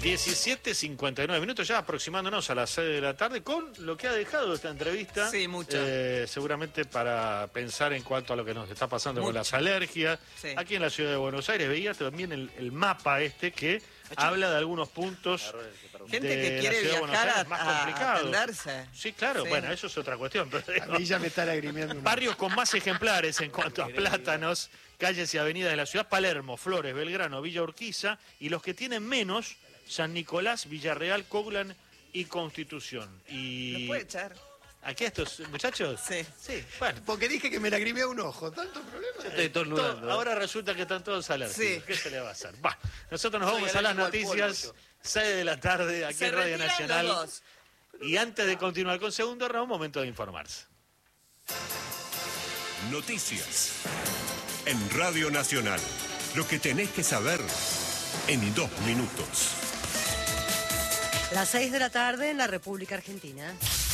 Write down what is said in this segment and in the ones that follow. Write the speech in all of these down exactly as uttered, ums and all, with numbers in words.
diecisiete cincuenta y nueve minutos, ya aproximándonos a las seis de la tarde, con lo que ha dejado esta entrevista. Sí, mucho. Eh, seguramente para pensar en cuanto a lo que nos está pasando mucho. con las alergias. Sí. Aquí en la ciudad de Buenos Aires veía también el, el mapa este que habla de algunos puntos. Gente de que quiere la ciudad de Buenos viajar Aires a, más a complicados. atenderse. Sí, claro, Sí. bueno, eso es otra cuestión. Pero A mí ya me está lagrimiendo. una- barrios con más ejemplares en cuanto a plátanos, calles y avenidas de la ciudad: Palermo, Flores, Belgrano, Villa Urquiza, y los que tienen menos: San Nicolás, Villarreal, Coglan y Constitución. Y ¿Los puede echar? aquí estos muchachos. Sí. Sí, bueno. Porque dije que me lagrimé un ojo. ¿Tanto problema? Estoy estornudando. Todo- ahora resulta que están todos alérgicos. Sí. ¿Qué se le va a hacer? Va, nosotros nos Soy vamos a las alérgico al noticias, polvo, seis de la tarde, aquí Se en Radio retiran Nacional. los dos. Y antes de continuar con Segundo Round, momento de informarse. Noticias. En Radio Nacional. Lo que tenés que saber en dos minutos. Las seis de la tarde en la República Argentina.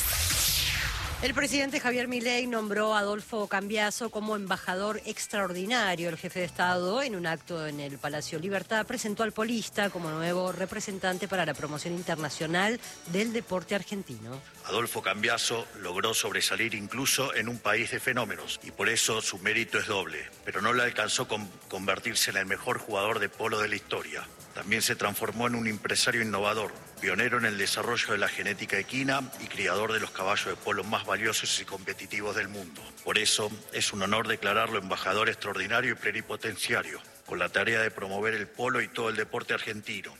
El presidente Javier Milei nombró a Adolfo Cambiaso como embajador extraordinario. El jefe de Estado, en un acto en el Palacio Libertad, presentó al polista como nuevo representante para la promoción internacional del deporte argentino. Adolfo Cambiaso logró sobresalir incluso en un país de fenómenos y por eso su mérito es doble, pero no le alcanzó con convertirse en el mejor jugador de polo de la historia. También se transformó en un empresario innovador, pionero en el desarrollo de la genética equina y criador de los caballos de polo más valiosos y competitivos del mundo. Por eso es un honor declararlo embajador extraordinario y plenipotenciario, con la tarea de promover el polo y todo el deporte argentino.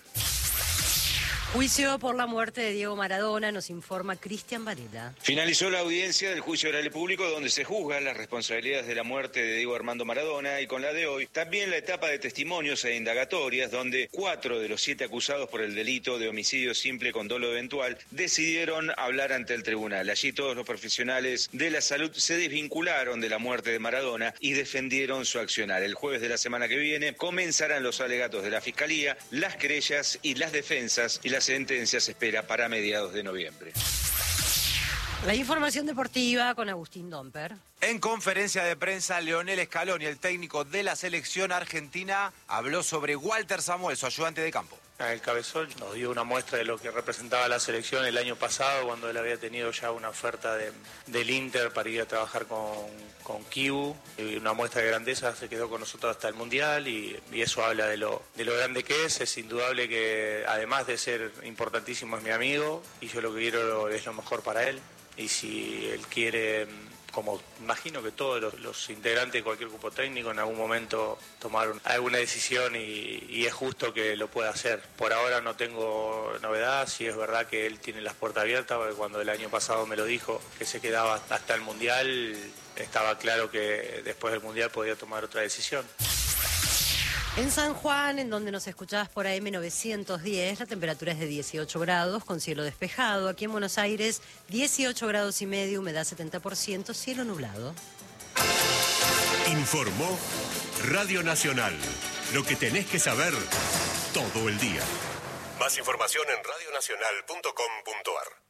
Juicio por la muerte de Diego Maradona, nos informa Cristian Varela. Finalizó la audiencia del juicio oral y público donde se juzgan las responsabilidades de la muerte de Diego Armando Maradona y con la de hoy también la etapa de testimonios e indagatorias donde cuatro de los siete acusados por el delito de homicidio simple con dolo eventual decidieron hablar ante el tribunal. Allí todos los profesionales de la salud se desvincularon de la muerte de Maradona y defendieron su accionar. El jueves de la semana que viene comenzarán los alegatos de la Fiscalía, las querellas y las defensas y las sentencia se espera para mediados de noviembre. La información deportiva con Agustín Domper. En conferencia de prensa, Leonel Scaloni, el técnico de la selección argentina, habló sobre Walter Samuel, su ayudante de campo. El Cabezón nos dio una muestra de lo que representaba la selección el año pasado, cuando él había tenido ya una oferta de, del Inter para ir a trabajar con, con Kibu. Y una muestra de grandeza, se quedó con nosotros hasta el Mundial y, y eso habla de lo, de lo grande que es. Es indudable que, además de ser importantísimo, es mi amigo y yo lo que quiero es lo mejor para él. Y si él quiere, como imagino que todos los, los integrantes de cualquier grupo técnico en algún momento tomaron alguna decisión y, y es justo que lo pueda hacer. Por ahora no tengo novedad, si es verdad que él tiene las puertas abiertas, porque cuando el año pasado me lo dijo que se quedaba hasta el Mundial, estaba claro que después del Mundial podía tomar otra decisión. En San Juan, en donde nos escuchabas por A M novecientos diez, la temperatura es de dieciocho grados, con cielo despejado. Aquí en Buenos Aires, dieciocho grados y medio, humedad setenta por ciento, cielo nublado. Informó Radio Nacional. Lo que tenés que saber todo el día. Más información en radio nacional punto com punto ar.